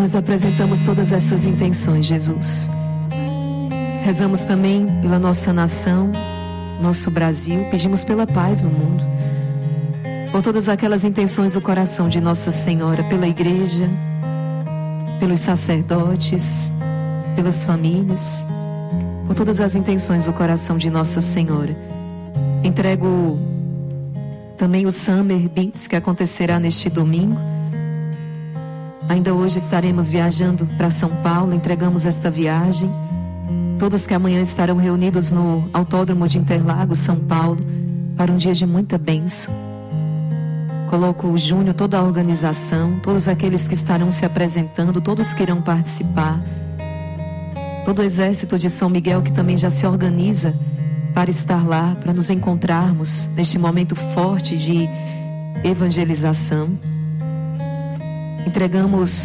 Nós apresentamos todas essas intenções, Jesus. Rezamos também pela nossa nação, nosso Brasil. Pedimos pela paz no mundo. Por todas aquelas intenções do coração de Nossa Senhora, pela igreja, pelos sacerdotes, pelas famílias, por todas as intenções do coração de Nossa Senhora. Entrego também o Summer Beats, que acontecerá neste domingo. Ainda hoje estaremos viajando para São Paulo, entregamos esta viagem. Todos que amanhã estarão reunidos no Autódromo de Interlagos, São Paulo, para um dia de muita bênção. Coloco o Júnior, toda a organização, todos aqueles que estarão se apresentando, todos que irão participar. Todo o exército de São Miguel que também já se organiza para estar lá, para nos encontrarmos neste momento forte de evangelização. Entregamos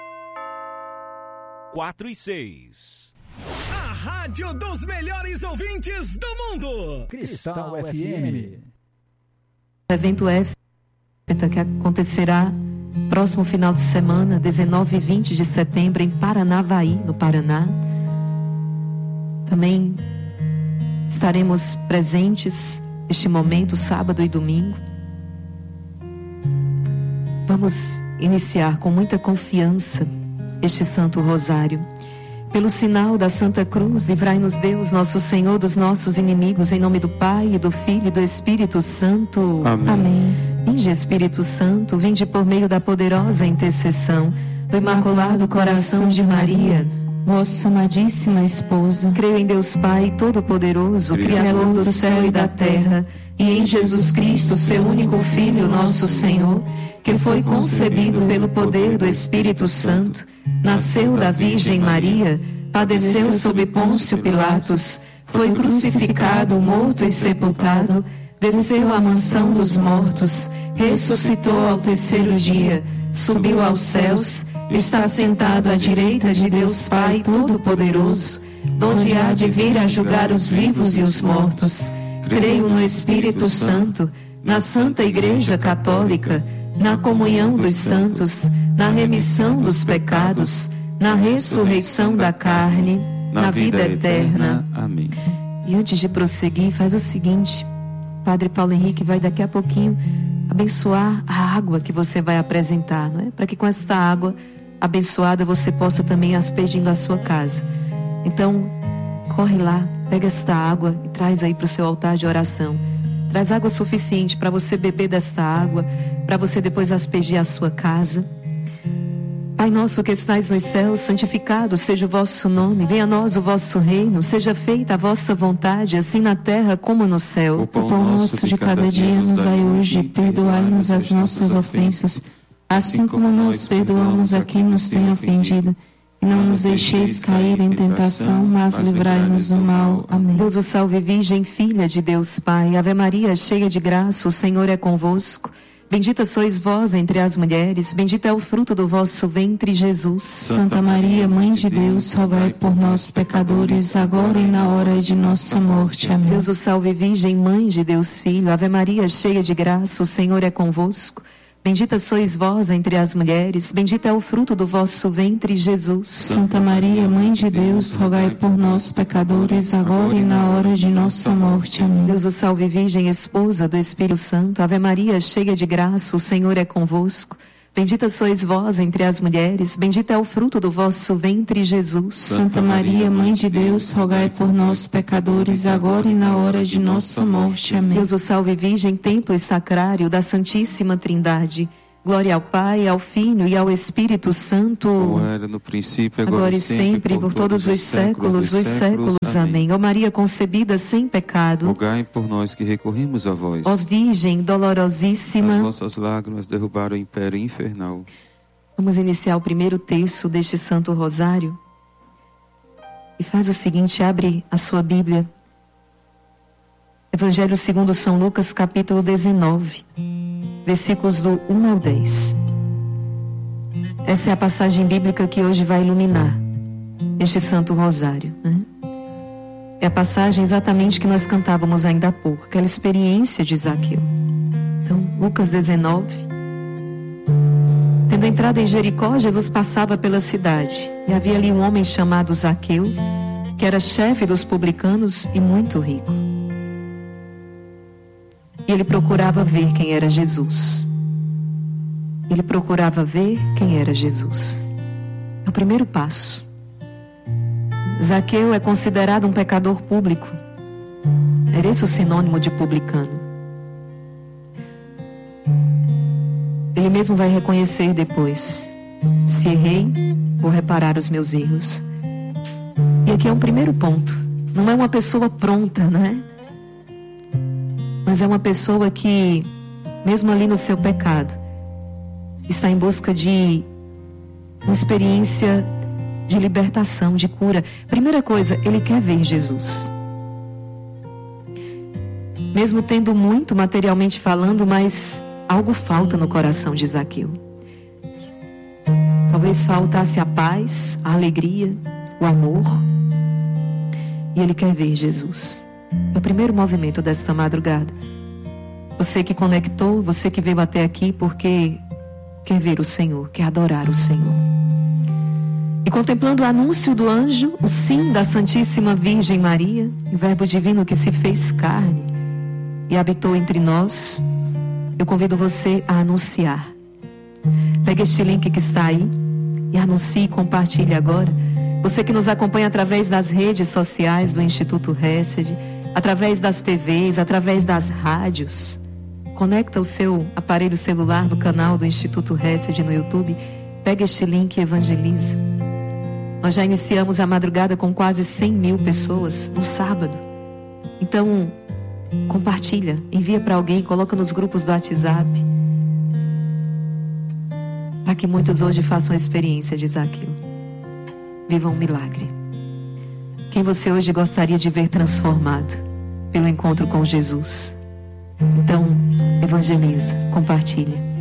4 e 6. A rádio dos melhores ouvintes do mundo. Cristal FM. Evento F, que acontecerá próximo final de semana, 19 e 20 de setembro, em Paranavaí, no Paraná. Também estaremos presentes neste momento, sábado e domingo. Vamos iniciar com muita confiança este Santo Rosário. Pelo sinal da Santa Cruz, livrai-nos Deus, nosso Senhor, dos nossos inimigos, em nome do Pai, e do Filho e do Espírito Santo. Amém. Amém. Vinde, Espírito Santo, vinde por meio da poderosa intercessão do Imaculado Coração de Maria, vossa amadíssima esposa. Creio em Deus Pai Todo-Poderoso, Criador do céu e da terra, e em Jesus Cristo, seu único Filho, nosso Senhor, que foi concebido pelo poder do Espírito Santo, nasceu da Virgem Maria, padeceu sob Pôncio Pilatos, foi crucificado, morto e sepultado, desceu à mansão dos mortos, ressuscitou ao terceiro dia, subiu aos céus, está sentado à direita de Deus Pai Todo-Poderoso, donde há de vir a julgar os vivos e os mortos. Creio no Espírito Santo, na Santa Igreja Católica, na comunhão dos santos, na remissão dos pecados, na ressurreição da carne, na vida eterna. Amém. E antes de prosseguir, faz o seguinte: Padre Paulo Henrique vai daqui a pouquinho abençoar a água que você vai apresentar, não é? Para que com esta água abençoada você possa também aspergindo a sua casa. Então, corre lá, pega esta água e traz aí para o seu altar de oração. Traz água suficiente para você beber desta água, para você depois aspergir a sua casa. Pai nosso que estais nos céus, santificado seja o vosso nome. Venha a nós o vosso reino. Seja feita a vossa vontade, assim na terra como no céu. O pão nosso de cada dia nos dai hoje. Perdoai-nos as nossas ofensas, assim como nós perdoamos a quem nos tem ofendido. E não nos deixeis cair em tentação, mas livrai-nos do mal. Amém. Deus o salve, Virgem, filha de Deus Pai. Ave Maria, cheia de graça, o Senhor é convosco. Bendita sois vós entre as mulheres, bendito é o fruto do vosso ventre, Jesus. Santa Maria, Mãe de Deus, rogai por nós, pecadores, agora e na hora de nossa morte. Amém. Deus o salve, Virgem, Mãe de Deus Filho. Ave Maria, cheia de graça, o Senhor é convosco. Bendita sois vós entre as mulheres, bendito é o fruto do vosso ventre, Jesus. Santa Maria, Mãe de Deus, rogai por nós, pecadores, agora e na hora de nossa morte. Amém. Deus o salve, Virgem, esposa do Espírito Santo. Ave Maria, cheia de graça, o Senhor é convosco. Bendita sois vós entre as mulheres, bendito é o fruto do vosso ventre, Jesus. Santa Maria, Mãe de Deus, rogai por nós, pecadores, agora e na hora de nossa morte. Amém. Deus o salve, Virgem, templo e sacrário da Santíssima Trindade. Glória ao Pai, ao Filho e ao Espírito Santo. Como era no princípio, agora e sempre, por todos os séculos dos séculos. Amém. Ó Maria concebida sem pecado, rogai por nós que recorremos a vós. Ó Virgem dolorosíssima, as vossas lágrimas derrubaram o império infernal. Vamos iniciar o primeiro terço deste Santo Rosário. E faz o seguinte, abre a sua Bíblia. Evangelho segundo São Lucas, capítulo 19. Versículos do 1 ao 10. Essa é a passagem bíblica que hoje vai iluminar este Santo Rosário, né? É a passagem exatamente que nós cantávamos ainda há pouco, aquela experiência de Zaqueu. Então, Lucas 19. Tendo Tendo entrado em Jericó, Jesus passava pela cidade. E havia ali um homem chamado Zaqueu, que era chefe dos publicanos e muito rico. E ele procurava ver quem era Jesus. Ele procurava ver quem era Jesus. É o primeiro passo. Zaqueu é considerado um pecador público. Era esse o sinônimo de publicano. Ele mesmo vai reconhecer depois: se errei, vou reparar os meus erros. E aqui é um primeiro ponto. Não é uma pessoa pronta, né? Mas é uma pessoa que, mesmo ali no seu pecado, está em busca de uma experiência de libertação, de cura. Primeira coisa, ele quer ver Jesus. Mesmo tendo muito materialmente falando, mas algo falta no coração de Zaqueu. Talvez faltasse a paz, a alegria, o amor. E ele quer ver Jesus. É o primeiro movimento desta madrugada. Você que conectou, você que veio até aqui porque quer ver o Senhor, quer adorar o Senhor. E contemplando o anúncio do anjo, o sim da Santíssima Virgem Maria, o Verbo Divino que se fez carne e habitou entre nós, eu convido você a anunciar. Pegue este link que está aí e anuncie e compartilhe agora. Você que nos acompanha através das redes sociais do Instituto Hesed, através das TVs, através das rádios, conecta o seu aparelho celular no canal do Instituto Hesed no YouTube. Pega este link e evangeliza. Nós já iniciamos a madrugada com quase 100 mil pessoas no sábado. Então, compartilha, envia para alguém, coloca nos grupos do WhatsApp, para que muitos hoje façam a experiência de Zaqueu. Vivam um milagre. Quem você hoje gostaria de ver transformado pelo encontro com Jesus? Então, evangeliza, compartilha.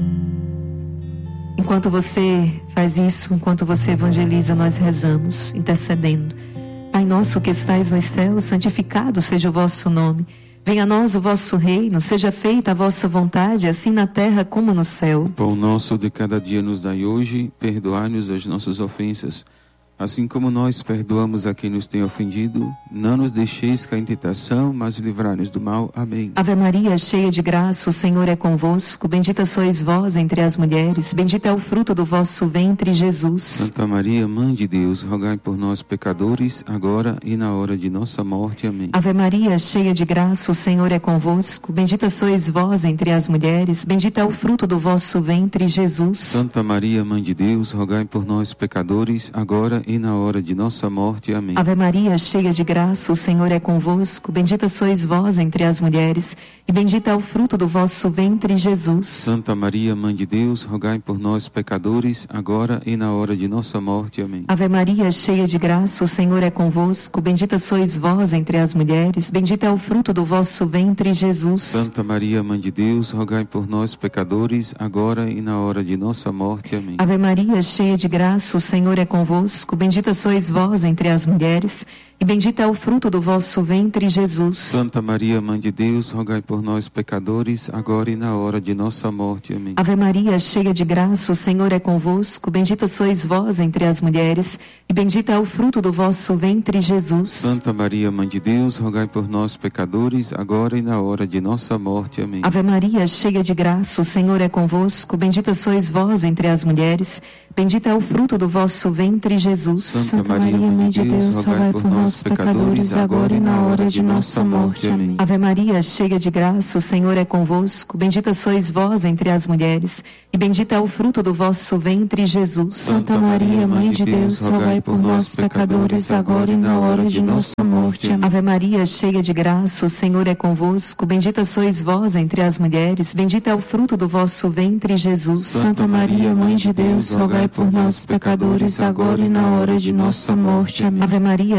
Enquanto você faz isso, enquanto você evangeliza, nós rezamos, intercedendo. Pai nosso que estais nos céus, santificado seja o vosso nome. Venha a nós o vosso reino, seja feita a vossa vontade, assim na terra como no céu. O pão nosso de cada dia nos dai hoje, perdoai-nos as nossas ofensas, assim como nós perdoamos a quem nos tem ofendido. Não nos deixeis cair em tentação, mas livrai-nos do mal. Amém. Ave Maria, cheia de graça, o Senhor é convosco. Bendita sois vós entre as mulheres. Bendito é o fruto do vosso ventre, Jesus. Santa Maria, Mãe de Deus, rogai por nós, pecadores, agora e na hora de nossa morte. Amém. Ave Maria, cheia de graça, o Senhor é convosco. Bendita sois vós entre as mulheres. Bendito é o fruto do vosso ventre, Jesus. Santa Maria, Mãe de Deus, rogai por nós, pecadores, agora e na hora de nossa morte. Amém. Ave Maria, cheia de graça, o Senhor é convosco. Bendita sois vós entre as mulheres, e bendito é o fruto do vosso ventre, Jesus. Santa Maria, Mãe de Deus, rogai por nós, pecadores, agora e na hora de nossa morte. Amém. Ave Maria, cheia de graça, o Senhor é convosco. Bendita sois vós entre as mulheres, bendito é o fruto do vosso ventre, Jesus. Santa Maria, Mãe de Deus, rogai por nós, pecadores, agora e na hora de nossa morte. Amém. Ave Maria, cheia de graça, o Senhor é convosco. Bendita sois vós entre as mulheres, e bendito é o fruto do vosso ventre, Jesus. Santa Maria, Mãe de Deus, rogai por nós, pecadores, agora e na hora de nossa morte. Amém. Ave Maria, cheia de graça, o Senhor é convosco. Bendita sois vós entre as mulheres, e bendito é o fruto do vosso ventre, Jesus. Santa Maria, Mãe de Deus, rogai por nós, pecadores, agora e na hora de nossa morte. Amém. Ave Maria, cheia de graça, o Senhor é convosco. Bendita sois vós entre as mulheres, bendito é o fruto do vosso ventre, Jesus. Santa Maria, Mãe de Deus, rogai por nós, pecadores, agora e na hora de nossa morte. Amém. Ave Maria, cheia de graça, o Senhor é convosco. Bendita sois vós entre as mulheres, e bendito é o fruto do vosso ventre, Jesus. Santa Maria, Mãe de Deus, rogai por nós, pecadores, agora e na hora de nossa morte. Amém. Ave Maria, cheia de graça, o Senhor é convosco. Bendita sois vós entre as mulheres, bendito é o fruto do vosso ventre, Jesus. Santa Maria, Mãe de Deus, rogai por nós, pecadores, agora e na hora de nossa morte. Amém. Ave Maria, cheia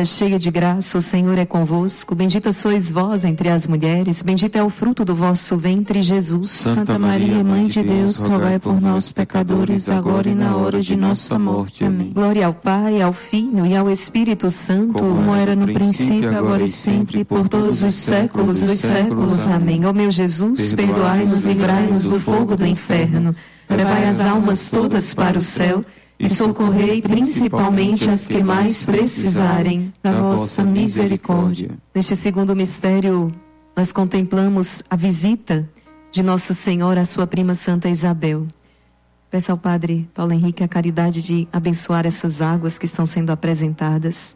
de graça, o Senhor é convosco. Bendita sois vós entre as mulheres, bendito é o fruto do vosso ventre, Jesus. Santa Maria, Mãe de Deus, rogai por nós, pecadores, agora e na hora de nossa morte. Amém. Glória ao Pai, ao Filho e ao Espírito Santo, como era no princípio, agora e sempre, por todos os séculos dos séculos. Amém. Ó meu Jesus, perdoai-nos e livrai-nos do fogo do inferno. Levai as almas todas para o céu e socorrei principalmente as que mais precisarem da vossa misericórdia. Neste segundo mistério, nós contemplamos a visita de Nossa Senhora à sua prima Santa Isabel. Peço ao Padre Paulo Henrique a caridade de abençoar essas águas que estão sendo apresentadas.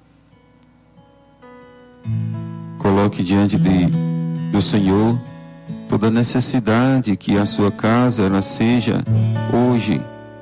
Coloque diante do Senhor toda necessidade que a sua casa ela seja hoje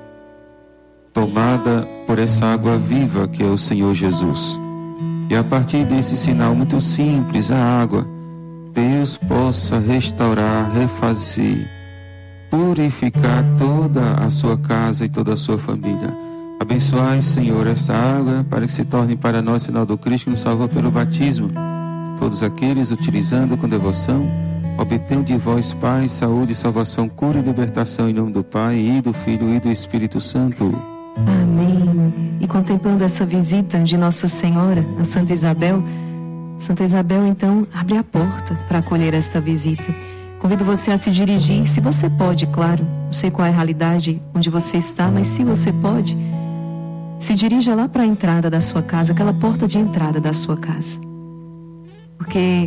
tomada por essa água viva que é o Senhor Jesus. E a partir desse sinal muito simples, a água, Deus possa restaurar, refazer, purificar toda a sua casa e toda a sua família. Abençoai, Senhor, esta água para que se torne para nós sinal do Cristo que nos salvou pelo batismo. Todos aqueles utilizando com devoção, obtenham de vós, Pai, saúde, salvação, cura e libertação em nome do Pai e do Filho e do Espírito Santo. Amém. E contemplando essa visita de Nossa Senhora a Santa Isabel então abre a porta para acolher esta visita. Convido você a se dirigir, se você pode, claro, não sei qual é a realidade onde você está, mas se você pode, se dirija lá para a entrada da sua casa, aquela porta de entrada da sua casa. Porque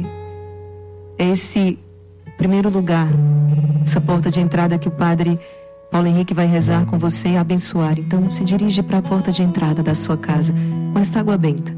é esse primeiro lugar, essa porta de entrada que o Padre Paulo Henrique vai rezar com você e abençoar. Então se dirige para a porta de entrada da sua casa com esta água benta.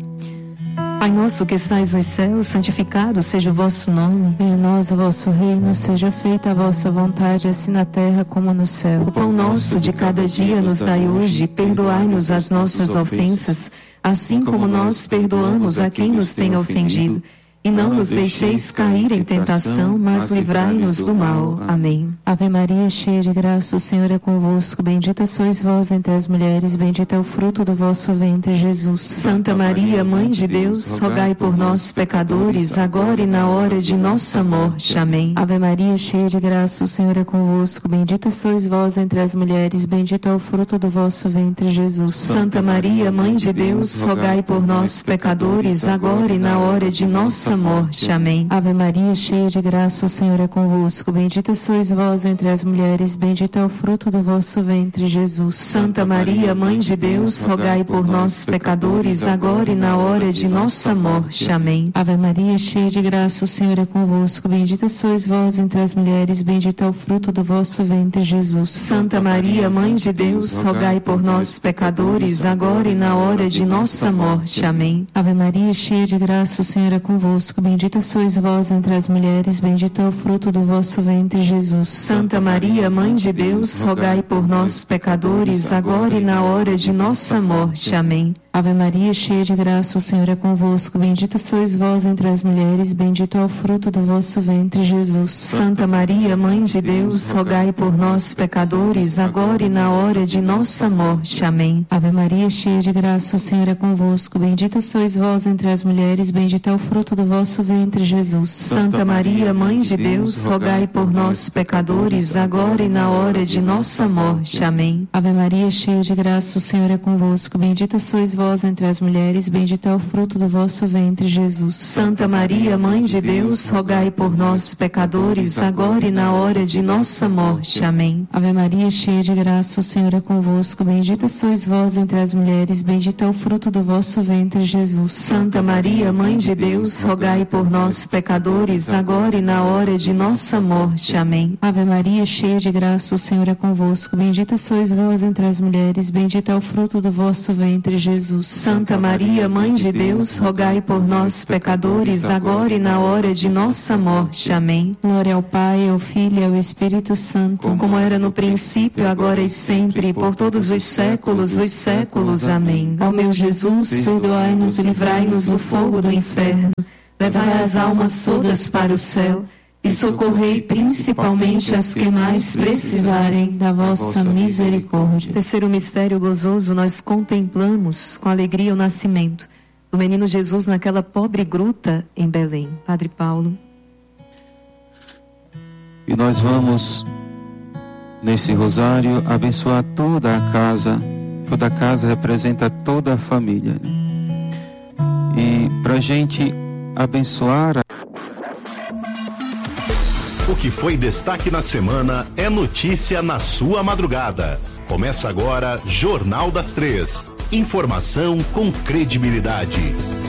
Pai nosso que estais nos céus, santificado seja o vosso nome. Venha a nós o vosso reino, seja feita a vossa vontade, assim na terra como no céu. O pão nosso de cada dia nos dai hoje, perdoai-nos as nossas ofensas, assim como nós perdoamos a quem nos tem ofendido. E não nos deixeis cair em tentação, mas livrai-nos do mal. Amém. Ave Maria, cheia de graça, o Senhor é convosco. Bendita sois vós entre as mulheres, bendito é o fruto do vosso ventre, Jesus. Santa Maria, Mãe de Deus, rogai por nós, pecadores, agora e na hora de nossa morte. Amém. Ave Maria, cheia de graça, o Senhor é convosco. Bendita sois vós entre as mulheres, bendito é o fruto do vosso ventre, Jesus. Santa Maria, Mãe de Deus, rogai por nós, pecadores, agora e na hora de nossa morte. Amém. Ave Maria, cheia de graça, o Senhor é convosco. Bendita sois vós entre as mulheres, bendito é o fruto do vosso ventre, Jesus. Santa Maria, Mãe de Deus, rogai por nós, pecadores, agora e na hora de nossa morte. Amém. Ave Maria, cheia de graça, o Senhor é convosco. Bendita sois vós entre as mulheres, bendito é o fruto do vosso ventre, Jesus. Santa Maria, Mãe de Deus, rogai por nós, pecadores, agora e na hora de nossa morte. Amém. Ave Maria, cheia de graça, o Senhor é convosco. Bendita sois vós entre as mulheres, bendito é o fruto do vosso ventre, Jesus. Santa Maria, Mãe de Deus, rogai por nós, pecadores, agora e na hora de nossa morte. Amém. Ave Maria, cheia de graça, o Senhor é convosco. Bendita sois vós entre as mulheres, bendito é o fruto do vosso ventre, Jesus. Santa Maria, Mãe de Deus, rogai por nós, pecadores, agora e na hora de nossa morte. Amém. Ave Maria, cheia de graça, o Senhor é convosco. Bendita sois vós entre as mulheres, bendito é o fruto do vosso ventre, Jesus. Santa Maria, Mãe de Deus, rogai por nós, pecadores, agora e na hora de nossa morte. Amém. Ave Maria, cheia de graça, o Senhor é convosco. Bendita sois vós entre as mulheres, bendito é o fruto do vosso ventre, Jesus. Santa Maria, Mãe de Deus, rogai por nós, pecadores, agora e na hora de nossa morte. Amém. Ave Maria, cheia de graça, o Senhor é convosco. Bendita sois vós entre as mulheres, bendito é o fruto do vosso ventre, Jesus. Santa Maria, Mãe de Deus, rogai por nós, pecadores, agora e na hora de nossa morte. Amém. Ave Maria, cheia de graça, o Senhor é convosco. Bendita sois vós entre as mulheres, bendito é o fruto do vosso ventre, Jesus. Santa Maria, Mãe de Deus, rogai por nós, pecadores, agora e na hora de nossa morte. Amém. Glória ao Pai, ao Filho e ao Espírito Santo, como era no princípio, agora e sempre, por todos os séculos dos séculos. Amém. Ó meu Jesus, perdoai-nos e livrai-nos do fogo do inferno, levai as almas todas para o céu e socorrei principalmente as que mais precisarem da vossa misericórdia. Terceiro mistério gozoso, nós contemplamos com alegria o nascimento do menino Jesus naquela pobre gruta em Belém. Padre Paulo. E nós vamos, nesse rosário, abençoar toda a casa. Toda a casa representa toda a família, né? E para a gente abençoar... O que foi destaque na semana é notícia na sua madrugada. Começa agora Jornal das 3. Informação com credibilidade.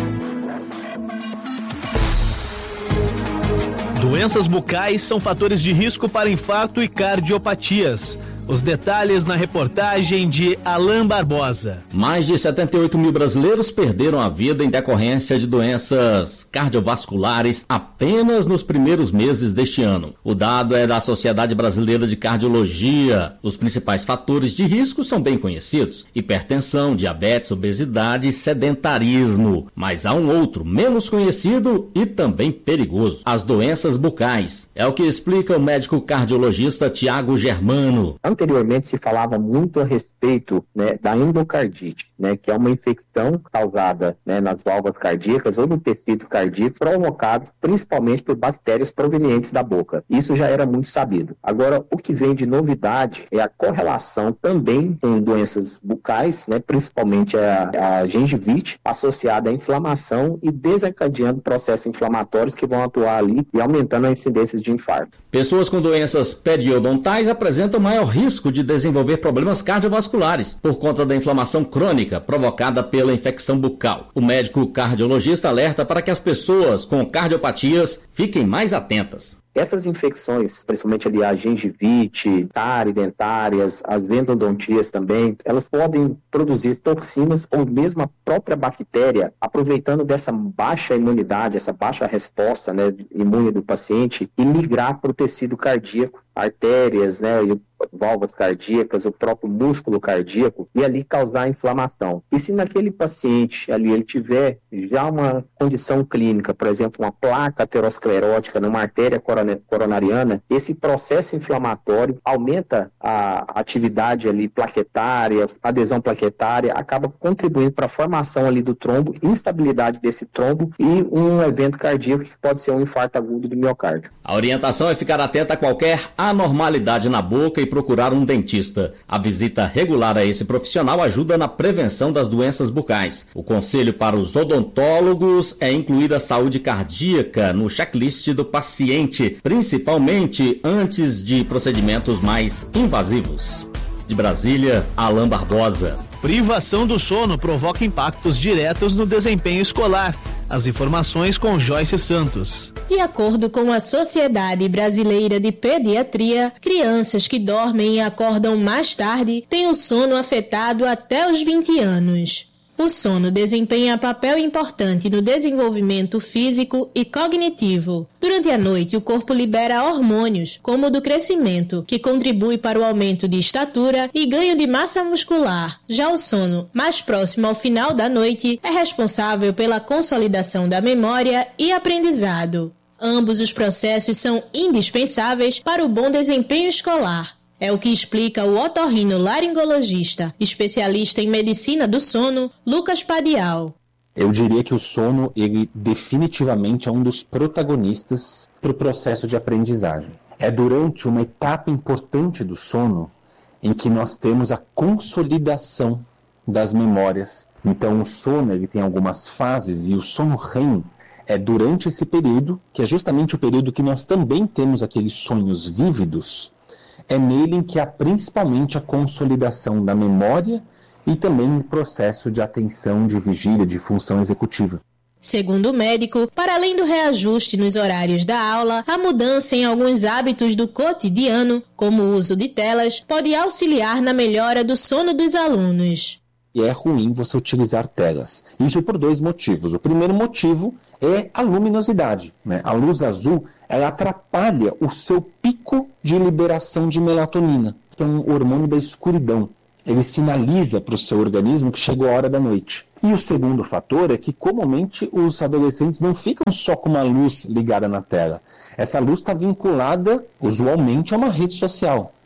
Doenças bucais são fatores de risco para infarto e cardiopatias. Os detalhes na reportagem de Alain Barbosa. Mais de 78 mil brasileiros perderam a vida em decorrência de doenças cardiovasculares apenas nos primeiros meses deste ano. O dado é da Sociedade Brasileira de Cardiologia. Os principais fatores de risco são bem conhecidos: hipertensão, diabetes, obesidade e sedentarismo. Mas há um outro, menos conhecido e também perigoso: as doenças bucais. É o que explica o médico cardiologista Tiago Germano. Anteriormente se falava muito a respeito, né, da endocardite, né, que é uma infecção causada, né, nas válvulas cardíacas ou no tecido cardíaco, provocado principalmente por bactérias provenientes da boca. Isso já era muito sabido. Agora, o que vem de novidade é a correlação também com doenças bucais, né, principalmente a gengivite, associada à inflamação e desencadeando processos inflamatórios que vão atuar ali e aumentando a incidência de infarto. Pessoas com doenças periodontais apresentam maior risco de desenvolver problemas cardiovasculares por conta da inflamação crônica provocada pela infecção bucal. O médico cardiologista alerta para que as pessoas com cardiopatias fiquem mais atentas. Essas infecções, principalmente ali a gengivite, cárie dentárias, as endodontias também, elas podem produzir toxinas ou mesmo a própria bactéria, aproveitando dessa baixa imunidade, essa baixa resposta, né, imune do paciente, e migrar para o tecido cardíaco, artérias, né, e válvulas cardíacas, o próprio músculo cardíaco, e ali causar inflamação. E se naquele paciente ali ele tiver já uma condição clínica, por exemplo, uma placa aterosclerótica numa artéria coronariana, esse processo inflamatório aumenta a atividade ali plaquetária, adesão plaquetária, acaba contribuindo para a formação ali do trombo, instabilidade desse trombo e um evento cardíaco que pode ser um infarto agudo do miocárdio. A orientação é ficar atenta a qualquer anormalidade na boca e procurar um dentista. A visita regular a esse profissional ajuda na prevenção das doenças bucais. O conselho para os odontólogos é incluir a saúde cardíaca no checklist do paciente, principalmente antes de procedimentos mais invasivos. De Brasília, Alain Barbosa. Privação do sono provoca impactos diretos no desempenho escolar. As informações com Joyce Santos. De acordo com a Sociedade Brasileira de Pediatria, crianças que dormem e acordam mais tarde têm o sono afetado até os 20 anos. O sono desempenha papel importante no desenvolvimento físico e cognitivo. Durante a noite, o corpo libera hormônios, como o do crescimento, que contribui para o aumento de estatura e ganho de massa muscular. Já o sono, mais próximo ao final da noite, é responsável pela consolidação da memória e aprendizado. Ambos os processos são indispensáveis para o bom desempenho escolar. É o que explica o otorrinolaringologista, especialista em medicina do sono, Lucas Padial. Eu diria que o sono, ele definitivamente é um dos protagonistas para o processo de aprendizagem. É durante uma etapa importante do sono em que nós temos a consolidação das memórias. Então o sono ele tem algumas fases e o sono REM é durante esse período, que é justamente o período que nós também temos aqueles sonhos vívidos. É nele em que há principalmente a consolidação da memória e também o processo de atenção, de vigília, de função executiva. Segundo o médico, para além do reajuste nos horários da aula, a mudança em alguns hábitos do cotidiano, como o uso de telas, pode auxiliar na melhora do sono dos alunos. E é ruim você utilizar telas. Isso por dois motivos. O primeiro motivo é a luminosidade, né? A luz azul, ela atrapalha o seu pico de liberação de melatonina, que é um hormônio da escuridão. Ele sinaliza para o seu organismo que chegou a hora da noite. E o segundo fator é que, comumente, os adolescentes não ficam só com uma luz ligada na tela. Essa luz está vinculada, usualmente, a uma rede social.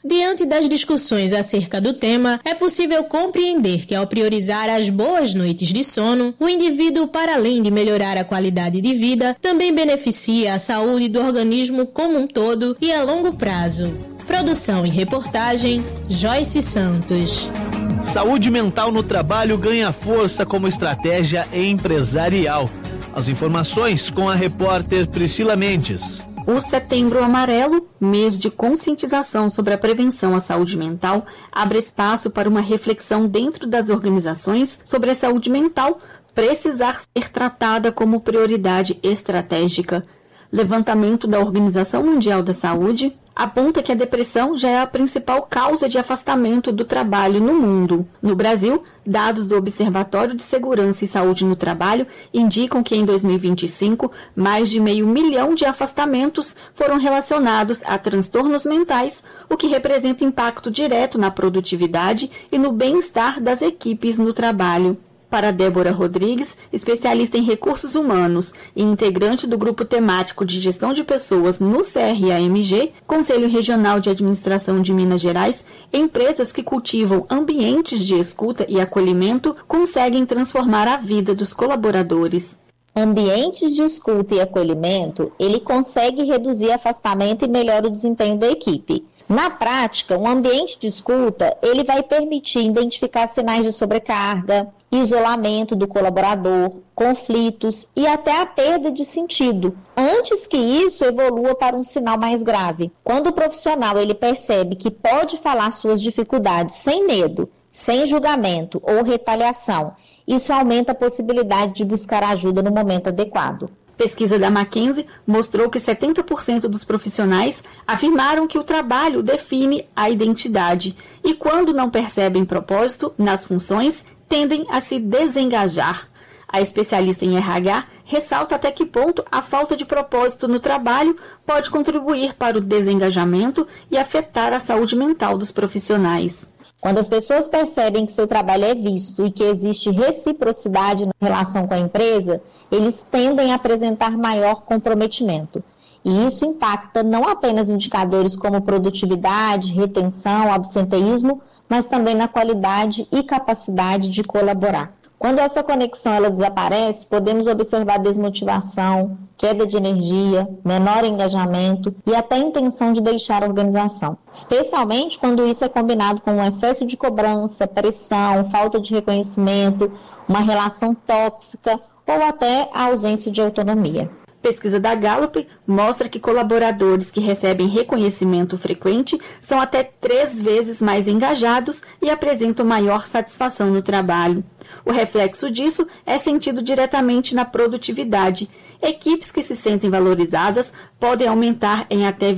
Diante das discussões acerca do tema, é possível compreender que ao priorizar as boas noites de sono, o indivíduo, para além de melhorar a qualidade de vida, também beneficia a saúde do organismo como um todo e a longo prazo. Produção e reportagem, Joyce Santos. Saúde mental no trabalho ganha força como estratégia empresarial. As informações com a repórter Priscila Mendes. O Setembro Amarelo, mês de conscientização sobre a prevenção à saúde mental, abre espaço para uma reflexão dentro das organizações sobre a saúde mental precisar ser tratada como prioridade estratégica. Levantamento da Organização Mundial da Saúde aponta que a depressão já é a principal causa de afastamento do trabalho no mundo. No Brasil, dados do Observatório de Segurança e Saúde no Trabalho indicam que em 2025, mais de 500 mil de afastamentos foram relacionados a transtornos mentais, o que representa impacto direto na produtividade e no bem-estar das equipes no trabalho. Para Débora Rodrigues, especialista em recursos humanos e integrante do Grupo Temático de Gestão de Pessoas no CRAMG, Conselho Regional de Administração de Minas Gerais, empresas que cultivam ambientes de escuta e acolhimento conseguem transformar a vida dos colaboradores. Ambientes de escuta e acolhimento, ele consegue reduzir afastamento e melhora o desempenho da equipe. Na prática, um ambiente de escuta, ele vai permitir identificar sinais de sobrecarga, isolamento do colaborador, conflitos e até a perda de sentido, antes que isso evolua para um sinal mais grave. Quando o profissional ele percebe que pode falar suas dificuldades sem medo, sem julgamento ou retaliação, isso aumenta a possibilidade de buscar ajuda no momento adequado. Pesquisa da McKinsey mostrou que 70% dos profissionais afirmaram que o trabalho define a identidade e, quando não percebem propósito nas funções, tendem a se desengajar. A especialista em RH ressalta até que ponto a falta de propósito no trabalho pode contribuir para o desengajamento e afetar a saúde mental dos profissionais. Quando as pessoas percebem que seu trabalho é visto e que existe reciprocidade na relação com a empresa, eles tendem a apresentar maior comprometimento. E isso impacta não apenas indicadores como produtividade, retenção, absenteísmo, mas também na qualidade e capacidade de colaborar. Quando essa conexão ela desaparece, podemos observar desmotivação, queda de energia, menor engajamento e até intenção de deixar a organização. Especialmente quando isso é combinado com um excesso de cobrança, pressão, falta de reconhecimento, uma relação tóxica ou até a ausência de autonomia. Pesquisa da Gallup mostra que colaboradores que recebem reconhecimento frequente são até 3 vezes mais engajados e apresentam maior satisfação no trabalho. O reflexo disso é sentido diretamente na produtividade. Equipes que se sentem valorizadas podem aumentar em até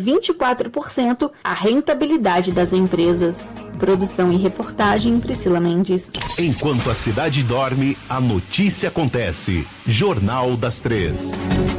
24% a rentabilidade das empresas. Produção e reportagem, Priscila Mendes. Enquanto a cidade dorme, a notícia acontece. Jornal das 3.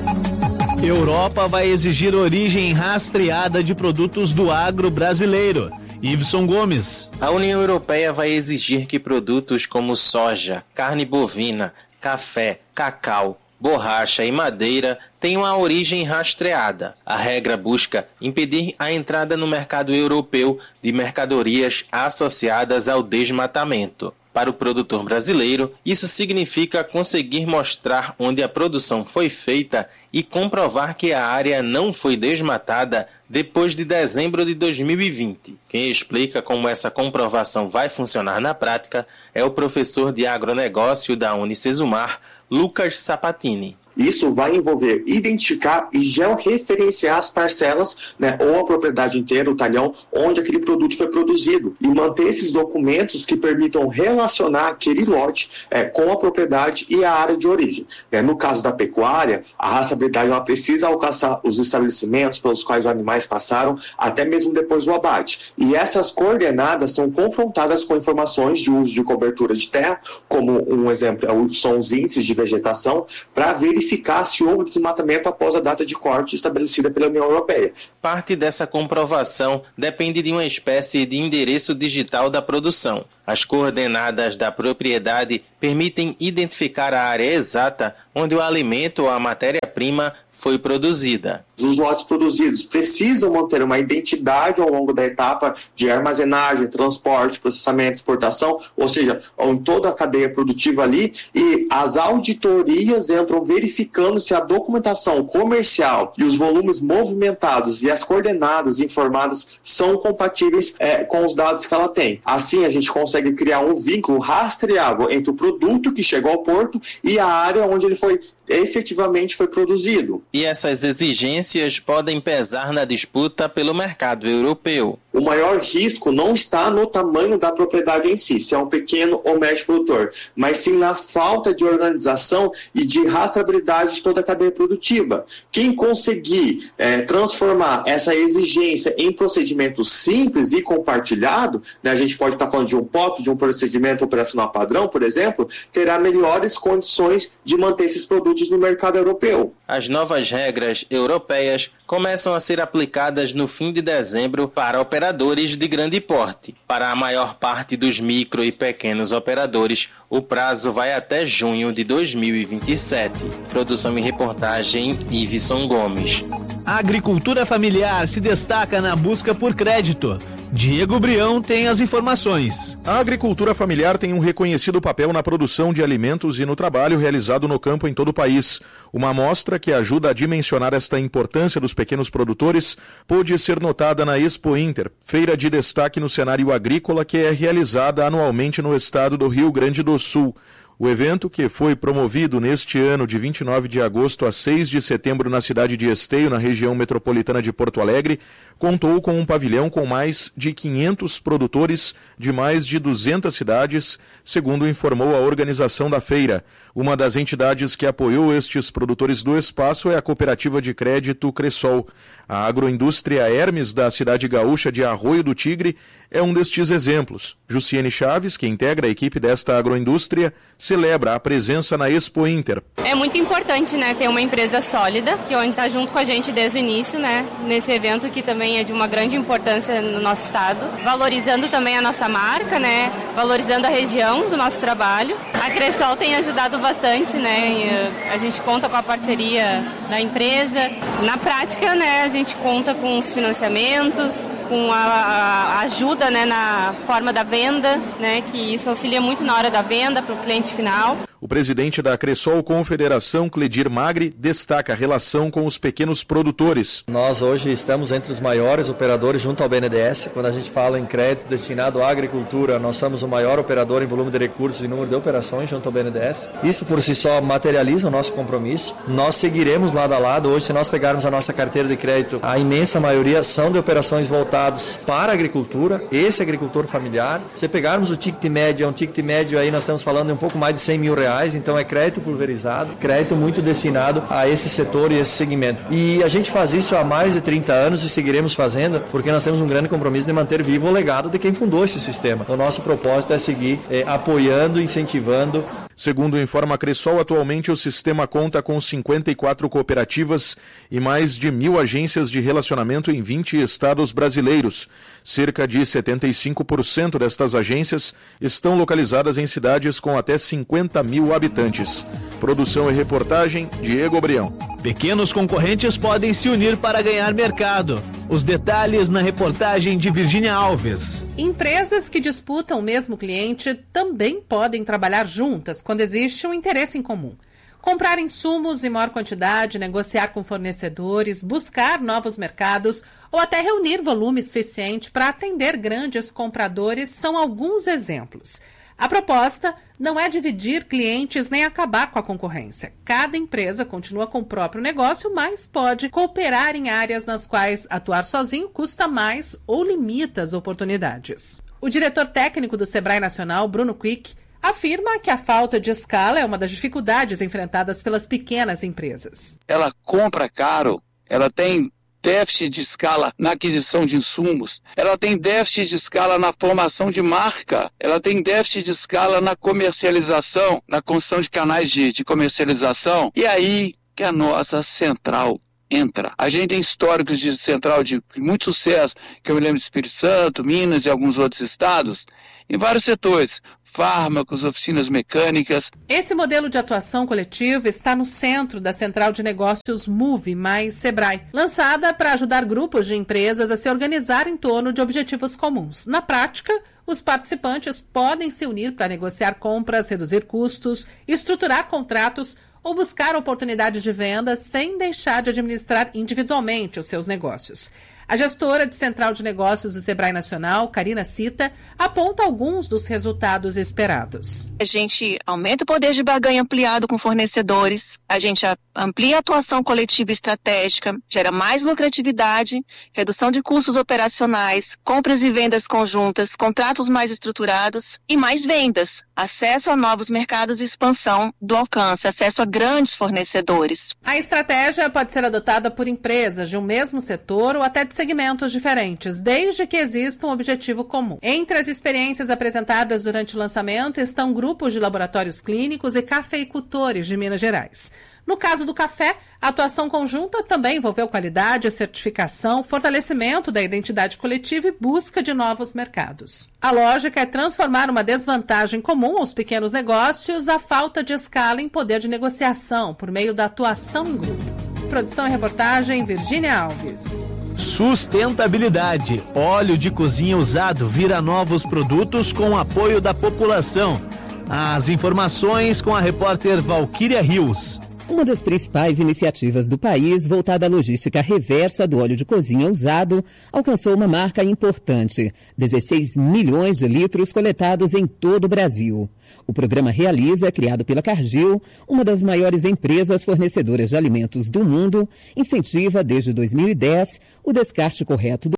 Europa vai exigir origem rastreada de produtos do agro brasileiro. Iveson Gomes. A União Europeia vai exigir que produtos como soja, carne bovina, café, cacau, borracha e madeira tenham a origem rastreada. A regra busca impedir a entrada no mercado europeu de mercadorias associadas ao desmatamento. Para o produtor brasileiro, isso significa conseguir mostrar onde a produção foi feita e comprovar que a área não foi desmatada depois de dezembro de 2020. Quem explica como essa comprovação vai funcionar na prática é o professor de agronegócio da Unicesumar, Lucas Sapatini. Isso vai envolver identificar e georreferenciar as parcelas, ou a propriedade inteira, o talhão, onde aquele produto foi produzido. E manter esses documentos que permitam relacionar aquele lote com a propriedade e a área de origem. No caso da pecuária, a rastreabilidade ela precisa alcançar os estabelecimentos pelos quais os animais passaram, até mesmo depois do abate. E essas coordenadas são confrontadas com informações de uso de cobertura de terra, como um exemplo são os índices de vegetação, para verificar se houve desmatamento após a data de corte estabelecida pela União Europeia. Parte dessa comprovação depende de uma espécie de endereço digital da produção. As coordenadas da propriedade permitem identificar a área exata onde o alimento ou a matéria-prima foi produzida. Os lotes produzidos precisam manter uma identidade ao longo da etapa de armazenagem, transporte, processamento, exportação, ou seja, em toda a cadeia produtiva ali, e as auditorias entram verificando se a documentação comercial e os volumes movimentados e as coordenadas informadas são compatíveis com os dados que ela tem. Assim, a gente consegue criar um vínculo rastreável entre o produto que chegou ao porto e a área onde ele efetivamente foi produzido. E essas exigências podem pesar na disputa pelo mercado europeu. O maior risco não está no tamanho da propriedade em si, se é um pequeno ou médio produtor, mas sim na falta de organização e de rastreabilidade de toda a cadeia produtiva. Quem conseguir transformar essa exigência em procedimento simples e compartilhado, né, a gente pode estar falando de um POP, de um procedimento operacional padrão, por exemplo, terá melhores condições de manter esses produtos no mercado europeu. As novas regras europeias começam a ser aplicadas no fim de dezembro para operadores de grande porte. Para a maior parte dos micro e pequenos operadores, o prazo vai até junho de 2027. Produção e reportagem, Iveson Gomes. A agricultura familiar se destaca na busca por crédito. Diego Brião tem as informações. A agricultura familiar tem um reconhecido papel na produção de alimentos e no trabalho realizado no campo em todo o país. Uma amostra que ajuda a dimensionar esta importância dos pequenos produtores pôde ser notada na Expo Inter, feira de destaque no cenário agrícola que é realizada anualmente no estado do Rio Grande do Sul. O evento, que foi promovido neste ano de 29 de agosto a 6 de setembro na cidade de Esteio, na região metropolitana de Porto Alegre, contou com um pavilhão com mais de 500 produtores de mais de 200 cidades, segundo informou a organização da feira. Uma das entidades que apoiou estes produtores do espaço é a Cooperativa de Crédito Cressol. A agroindústria Hermes da cidade gaúcha de Arroio do Tigre é um destes exemplos. Jussiene Chaves, que integra a equipe desta agroindústria, celebra a presença na Expo Inter. É muito importante, né, ter uma empresa sólida, que onde está junto com a gente desde o início, né, nesse evento que também é de uma grande importância no nosso estado, valorizando também a nossa marca, né, valorizando a região do nosso trabalho. A Cressol tem ajudado bastante, né, a gente conta com a parceria da empresa. Na prática, né, a gente conta com os financiamentos, com a ajuda, né, na forma da venda, né, que isso auxilia muito na hora da venda para o cliente final. O presidente da Cressol Confederação, Cledir Magri, destaca a relação com os pequenos produtores. Nós hoje estamos entre os maiores operadores junto ao BNDES. Quando a gente fala em crédito destinado à agricultura, nós somos o maior operador em volume de recursos e número de operações junto ao BNDES. Isso por si só materializa o nosso compromisso. Nós seguiremos lado a lado. Hoje, se nós pegarmos a nossa carteira de crédito, a imensa maioria são de operações voltadas para a agricultura, esse agricultor familiar. Se pegarmos o ticket médio, é um ticket médio aí, nós estamos falando de um pouco mais de R$100 mil, então é crédito pulverizado, crédito muito destinado a esse setor e esse segmento. E a gente faz isso há mais de 30 anos e seguiremos fazendo, porque nós temos um grande compromisso de manter vivo o legado de quem fundou esse sistema. O nosso propósito é seguir apoiando, incentivando. Segundo informa a Cressol, atualmente o sistema conta com 54 cooperativas e mais de 1.000 agências de relacionamento em 20 estados brasileiros. Cerca de 75% destas agências estão localizadas em cidades com até 50 mil habitantes. Produção e reportagem, Diego Brião. Pequenos concorrentes podem se unir para ganhar mercado. Os detalhes na reportagem de Virgínia Alves. Empresas que disputam o mesmo cliente também podem trabalhar juntas quando existe um interesse em comum. Comprar insumos em maior quantidade, negociar com fornecedores, buscar novos mercados ou até reunir volume suficiente para atender grandes compradores são alguns exemplos. A proposta não é dividir clientes nem acabar com a concorrência. Cada empresa continua com o próprio negócio, mas pode cooperar em áreas nas quais atuar sozinho custa mais ou limita as oportunidades. O diretor técnico do Sebrae Nacional, Bruno Quick, afirma que a falta de escala é uma das dificuldades enfrentadas pelas pequenas empresas. Ela compra caro, ela tem déficit de escala na aquisição de insumos, ela tem déficit de escala na formação de marca, ela tem déficit de escala na comercialização, na construção de canais de comercialização, e aí que a nossa central entra. A gente tem históricos de central de muito sucesso, que eu me lembro de Espírito Santo, Minas e alguns outros estados, em vários setores, fármacos, oficinas mecânicas. Esse modelo de atuação coletiva está no centro da Central de Negócios Move mais Sebrae, lançada para ajudar grupos de empresas a se organizar em torno de objetivos comuns. Na prática, os participantes podem se unir para negociar compras, reduzir custos, estruturar contratos ou buscar oportunidades de venda sem deixar de administrar individualmente os seus negócios. A gestora de Central de Negócios do Sebrae Nacional, Karina Cita, aponta alguns dos resultados esperados. A gente aumenta o poder de barganha ampliado com fornecedores, a gente amplia a atuação coletiva e estratégica, gera mais lucratividade, redução de custos operacionais, compras e vendas conjuntas, contratos mais estruturados e mais vendas, acesso a novos mercados e expansão do alcance, acesso a grandes fornecedores. A estratégia pode ser adotada por empresas de um mesmo setor ou até de segmentos diferentes, desde que exista um objetivo comum. Entre as experiências apresentadas durante o lançamento estão grupos de laboratórios clínicos e cafeicultores de Minas Gerais. No caso do café, a atuação conjunta também envolveu qualidade, certificação, fortalecimento da identidade coletiva e busca de novos mercados. A lógica é transformar uma desvantagem comum aos pequenos negócios a falta de escala em poder de negociação por meio da atuação em grupo. Produção e reportagem, Virgínia Alves. Sustentabilidade. Óleo de cozinha usado vira novos produtos com o apoio da população. As informações com a repórter Valquíria Rios. Uma das principais iniciativas do país, voltada à logística reversa do óleo de cozinha usado, alcançou uma marca importante: 16 milhões de litros coletados em todo o Brasil. O programa Realiza, criado pela Cargill, uma das maiores empresas fornecedoras de alimentos do mundo, incentiva desde 2010 o descarte correto do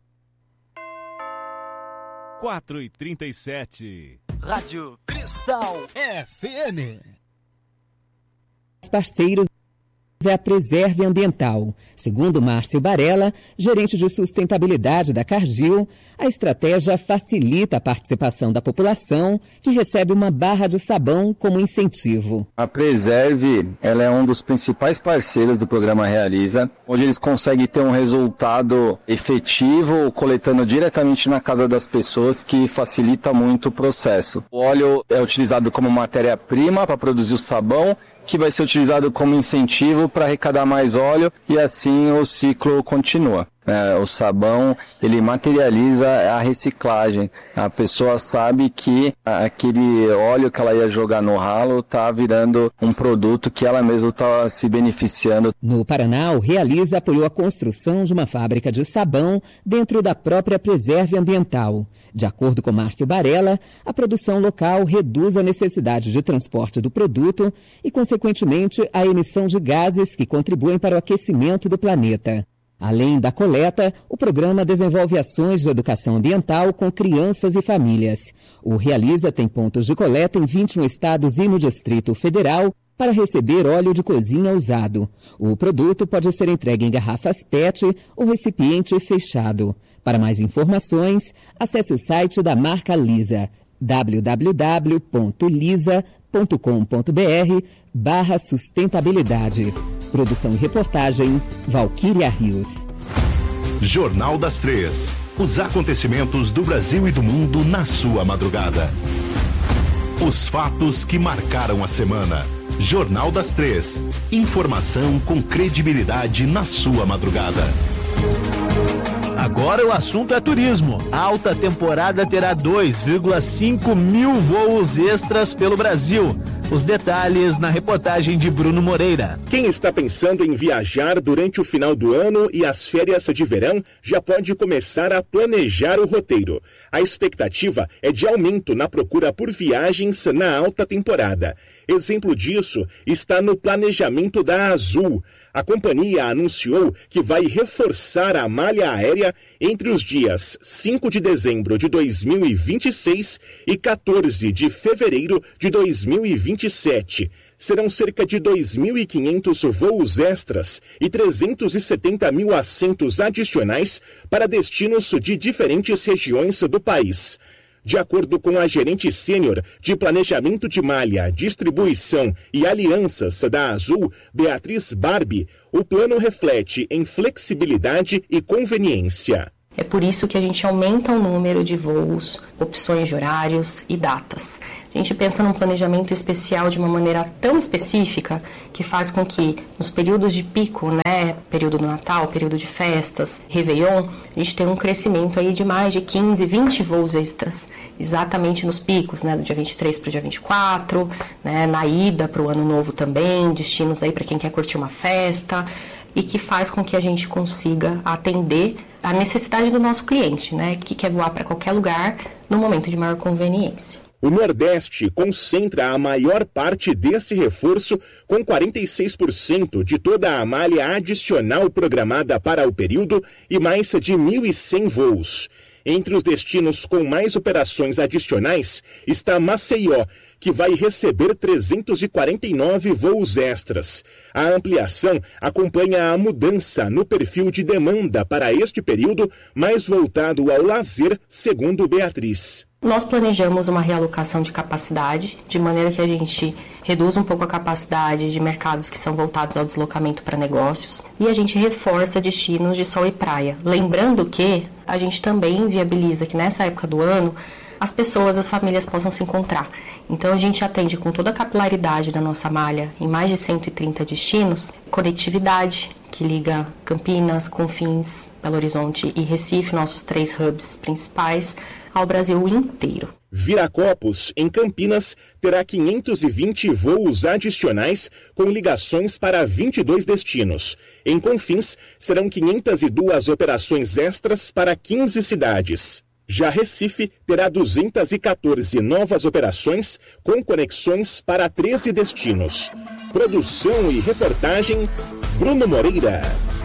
4h37. Rádio Cristal FM. Parceiros é a Preserve Ambiental. Segundo Márcio Barella, gerente de sustentabilidade da Cargill, a estratégia facilita a participação da população, que recebe uma barra de sabão como incentivo. A Preserve, ela é um dos principais parceiros do programa Realiza, onde eles conseguem ter um resultado efetivo, coletando diretamente na casa das pessoas, que facilita muito o processo. O óleo é utilizado como matéria-prima para produzir o sabão, que vai ser utilizado como incentivo para arrecadar mais óleo e assim o ciclo continua. O sabão, ele materializa a reciclagem. A pessoa sabe que aquele óleo que ela ia jogar no ralo está virando um produto que ela mesma está se beneficiando. No Paraná, o Realiza apoiou a construção de uma fábrica de sabão dentro da própria Preserve Ambiental. De acordo com Márcio Barella, a produção local reduz a necessidade de transporte do produto e, consequentemente, a emissão de gases que contribuem para o aquecimento do planeta. Além da coleta, o programa desenvolve ações de educação ambiental com crianças e famílias. O Realiza tem pontos de coleta em 21 estados e no Distrito Federal para receber óleo de cozinha usado. O produto pode ser entregue em garrafas PET ou recipiente fechado. Para mais informações, acesse o site da marca Lisa, www.lisa.com.br/sustentabilidade. Produção e reportagem, Valquíria Rios. Jornal das Três. Os acontecimentos do Brasil e do mundo na sua madrugada. Os fatos que marcaram a semana. Jornal das Três. Informação com credibilidade na sua madrugada. Agora o assunto é turismo. A alta temporada terá 2,5 mil voos extras pelo Brasil. Os detalhes na reportagem de Bruno Moreira. Quem está pensando em viajar durante o final do ano e as férias de verão já pode começar a planejar o roteiro. A expectativa é de aumento na procura por viagens na alta temporada. Exemplo disso está no planejamento da Azul. A companhia anunciou que vai reforçar a malha aérea entre os dias 5 de dezembro de 2026 e 14 de fevereiro de 2027. Serão cerca de 2.500 voos extras e 370 mil assentos adicionais para destinos de diferentes regiões do país. De acordo com a gerente sênior de planejamento de malha, distribuição e alianças da Azul, Beatriz Barbie, o plano reflete em flexibilidade e conveniência. É por isso que a gente aumenta o número de voos, opções de horários e datas. A gente pensa num planejamento especial de uma maneira tão específica que faz com que nos períodos de pico, período do Natal, período de festas, Réveillon, a gente tem um crescimento aí de mais de 15, 20 voos extras, exatamente nos picos, do dia 23 para o dia 24, na ida para o Ano Novo também, destinos aí para quem quer curtir uma festa, e que faz com que a gente consiga atender a necessidade do nosso cliente, que quer voar para qualquer lugar no momento de maior conveniência. O Nordeste concentra a maior parte desse reforço, com 46% de toda a malha adicional programada para o período e mais de 1.100 voos. Entre os destinos com mais operações adicionais está Maceió, que vai receber 349 voos extras. A ampliação acompanha a mudança no perfil de demanda para este período, mais voltado ao lazer, segundo Beatriz. Nós planejamos uma realocação de capacidade, de maneira que a gente reduz um pouco a capacidade de mercados que são voltados ao deslocamento para negócios, e a gente reforça destinos de sol e praia. Lembrando que a gente também viabiliza que nessa época do ano as pessoas, as famílias possam se encontrar. Então a gente atende com toda a capilaridade da nossa malha em mais de 130 destinos, conectividade que liga Campinas, Confins, Belo Horizonte e Recife, nossos 3 hubs principais, ao Brasil inteiro. Viracopos, em Campinas, terá 520 voos adicionais com ligações para 22 destinos. Em Confins, serão 502 operações extras para 15 cidades. Já Recife terá 214 novas operações com conexões para 13 destinos. Produção e reportagem, Bruno Moreira.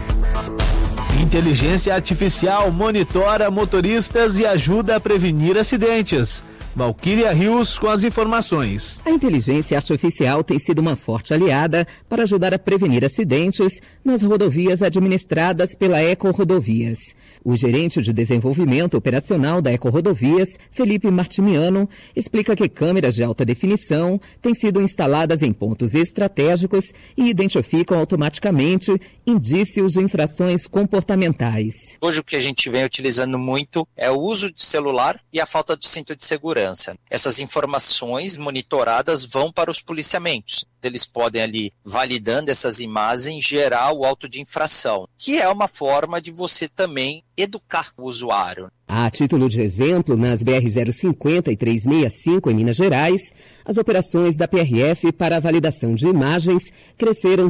Inteligência artificial monitora motoristas e ajuda a prevenir acidentes. Valquíria Rios com as informações. A inteligência artificial tem sido uma forte aliada para ajudar a prevenir acidentes nas rodovias administradas pela Ecorodovias. O gerente de desenvolvimento operacional da Ecorodovias, Felipe Martimiano, explica que câmeras de alta definição têm sido instaladas em pontos estratégicos e identificam automaticamente indícios de infrações comportamentais. Hoje o que a gente vem utilizando muito é o uso de celular e a falta de cinto de segurança. Essas informações monitoradas vão para os policiamentos. Eles podem ali, validando essas imagens, gerar o auto de infração, que é uma forma de você também educar o usuário. A título de exemplo, nas BR-050 e 365 em Minas Gerais, as operações da PRF para a validação de imagens cresceram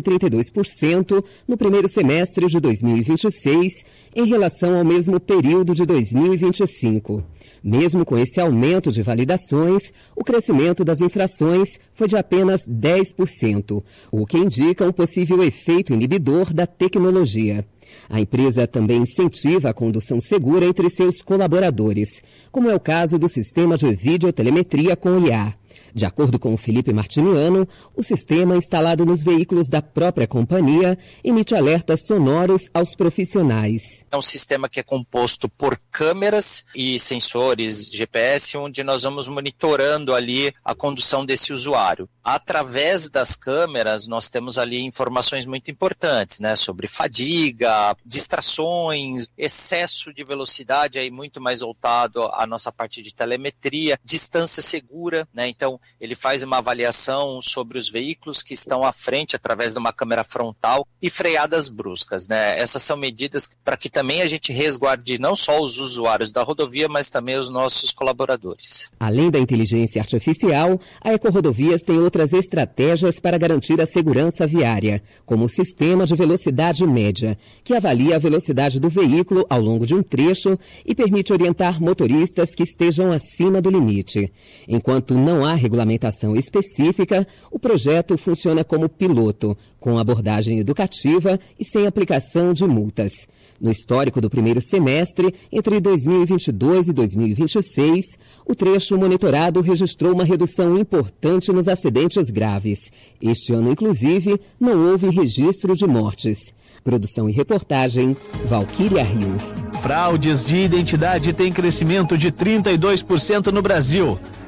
132% no primeiro semestre de 2026 em relação ao mesmo período de 2025. Mesmo com esse aumento de validações, o crescimento das infrações foi de apenas 10%, o que indica um possível efeito inibidor da tecnologia. A empresa também incentiva a condução segura entre seus colaboradores, como é o caso do sistema de videotelemetria com IA. De acordo com o Felipe Martimiano, o sistema instalado nos veículos da própria companhia emite alertas sonoros aos profissionais. É um sistema que é composto por câmeras e sensores GPS, onde nós vamos monitorando ali a condução desse usuário. Através das câmeras, nós temos ali informações muito importantes, sobre fadiga, distrações, excesso de velocidade, aí muito mais voltado à nossa parte de telemetria, distância segura, Então, ele faz uma avaliação sobre os veículos que estão à frente através de uma câmera frontal e freadas bruscas, Essas são medidas para que também a gente resguarde não só os usuários da rodovia, mas também os nossos colaboradores. Além da inteligência artificial, a Ecorodovias tem outras estratégias para garantir a segurança viária, como o sistema de velocidade média, que avalia a velocidade do veículo ao longo de um trecho e permite orientar motoristas que estejam acima do limite. Enquanto não há regulamentação específica, o projeto funciona como piloto, com abordagem educativa e sem aplicação de multas. No histórico do primeiro semestre, entre 2022 e 2026, o trecho monitorado registrou uma redução importante nos acidentes graves. Este ano, inclusive, não houve registro de mortes. Produção e reportagem, Valquíria Rios. Fraudes de identidade têm crescimento de 32% no Brasil.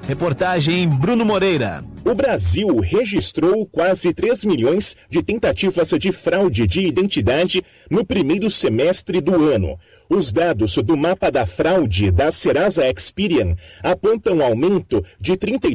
Reportagem Bruno Moreira. O Brasil registrou quase 3 milhões de tentativas de fraude de identidade no primeiro semestre do ano. Os dados do mapa da fraude da Serasa Experian apontam aumento de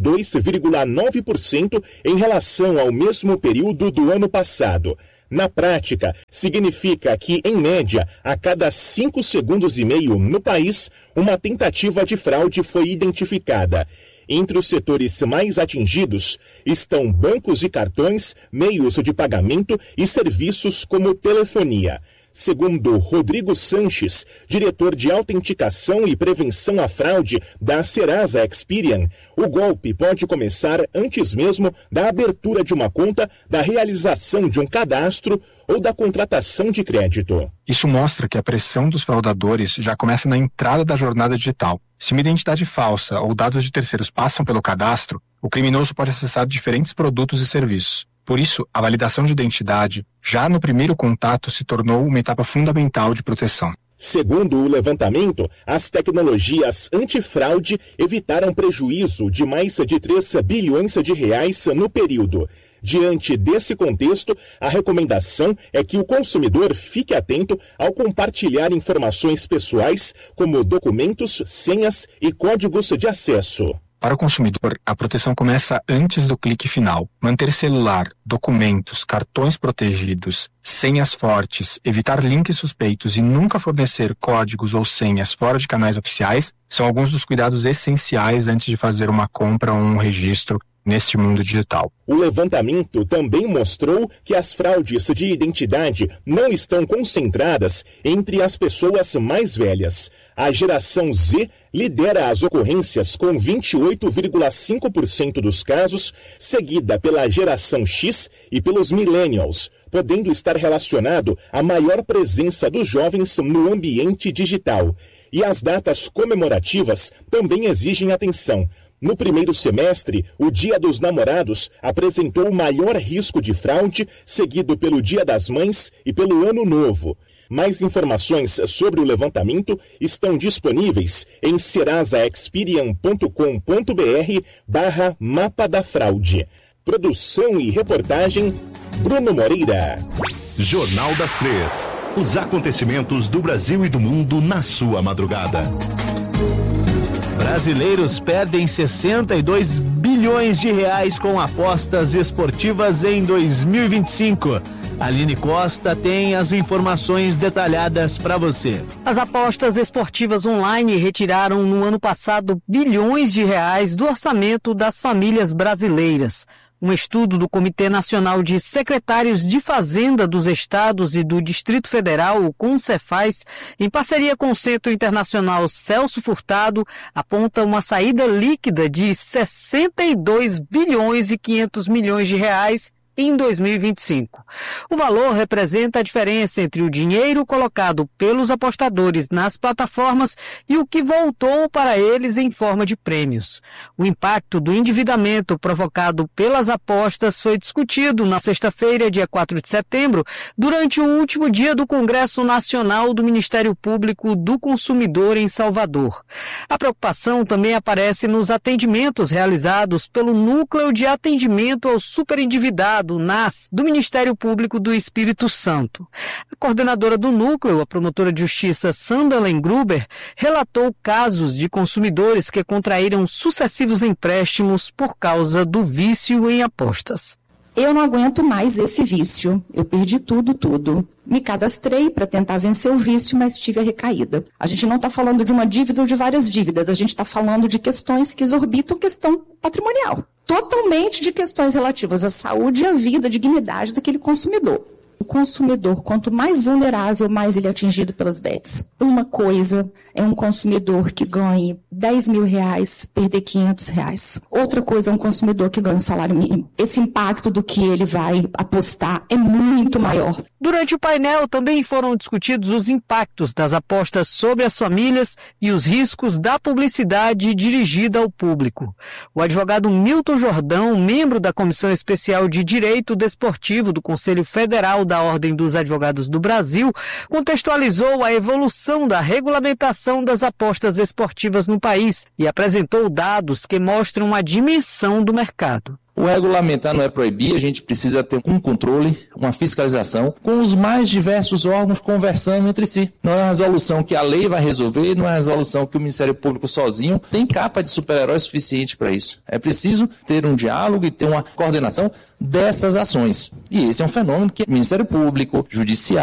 32,9% em relação ao mesmo período do ano passado. Na prática, significa que, em média, a cada 5 segundos e meio no país, uma tentativa de fraude foi identificada. Entre os setores mais atingidos estão bancos e cartões, meios de pagamento e serviços como telefonia. Segundo Rodrigo Sanches, diretor de autenticação e prevenção à fraude da Serasa Experian, o golpe pode começar antes mesmo da abertura de uma conta, da realização de um cadastro ou da contratação de crédito. Isso mostra que a pressão dos fraudadores já começa na entrada da jornada digital. Se uma identidade falsa ou dados de terceiros passam pelo cadastro, o criminoso pode acessar diferentes produtos e serviços. Por isso, a validação de identidade, já no primeiro contato, se tornou uma etapa fundamental de proteção. Segundo o levantamento, as tecnologias antifraude evitaram prejuízo de mais de 3 bilhões de reais no período. Diante desse contexto, a recomendação é que o consumidor fique atento ao compartilhar informações pessoais, como documentos, senhas e códigos de acesso. Para o consumidor, a proteção começa antes do clique final. Manter celular, documentos, cartões protegidos, senhas fortes, evitar links suspeitos e nunca fornecer códigos ou senhas fora de canais oficiais são alguns dos cuidados essenciais antes de fazer uma compra ou um registro neste mundo digital. O levantamento também mostrou que as fraudes de identidade não estão concentradas entre as pessoas mais velhas. A geração Z lidera as ocorrências com 28,5% dos casos, seguida pela geração X e pelos millennials, podendo estar relacionado à maior presença dos jovens no ambiente digital. E as datas comemorativas também exigem atenção. No primeiro semestre, o Dia dos Namorados apresentou o maior risco de fraude, seguido pelo Dia das Mães e pelo Ano Novo. Mais informações sobre o levantamento estão disponíveis em serasaexperian.com.br/mapa da fraude. Produção e reportagem, Bruno Moreira. Jornal das 3. Os acontecimentos do Brasil e do mundo na sua madrugada. Brasileiros perdem 62 bilhões de reais com apostas esportivas em 2025. Aline Costa tem as informações detalhadas para você. As apostas esportivas online retiraram no ano passado bilhões de reais do orçamento das famílias brasileiras. Um estudo do Comitê Nacional de Secretários de Fazenda dos Estados e do Distrito Federal, o CONCEFAZ, em parceria com o Centro Internacional Celso Furtado, aponta uma saída líquida de 62 bilhões e 500 milhões de reais em 2025. O valor representa a diferença entre o dinheiro colocado pelos apostadores nas plataformas e o que voltou para eles em forma de prêmios. O impacto do endividamento provocado pelas apostas foi discutido na sexta-feira, dia 4 de setembro, durante o último dia do Congresso Nacional do Ministério Público do Consumidor em Salvador. A preocupação também aparece nos atendimentos realizados pelo Núcleo de Atendimento ao Superendividado, NAS, do Ministério Público do Espírito Santo. A coordenadora do núcleo, a promotora de justiça Sandalen Gruber, relatou casos de consumidores que contraíram sucessivos empréstimos por causa do vício em apostas. Eu não aguento mais esse vício. Eu perdi tudo. Me cadastrei para tentar vencer o vício, mas tive a recaída. A gente não está falando de uma dívida ou de várias dívidas, a gente está falando de questões que exorbitam questão patrimonial. Totalmente de questões relativas à saúde e à vida, à dignidade daquele consumidor. O consumidor, quanto mais vulnerável, mais ele é atingido pelas bets. Uma coisa é um consumidor que ganhe 10 mil reais, perder 500 reais. Outra coisa é um consumidor que ganha um salário mínimo. Esse impacto do que ele vai apostar é muito maior. Durante o painel também foram discutidos os impactos das apostas sobre as famílias e os riscos da publicidade dirigida ao público. O advogado Milton Jordão, membro da Comissão Especial de Direito Desportivo do Conselho Federal da Ordem dos Advogados do Brasil, contextualizou a evolução da regulamentação das apostas esportivas no país e apresentou dados que mostram a dimensão do mercado. O regulamentar não é proibir, a gente precisa ter um controle, uma fiscalização, com os mais diversos órgãos conversando entre si. Não é uma resolução que a lei vai resolver, não é uma resolução que o Ministério Público sozinho tem capa de super-herói suficiente para isso. É preciso ter um diálogo e ter uma coordenação dessas ações. E esse é um fenômeno que o Ministério Público, Judiciário,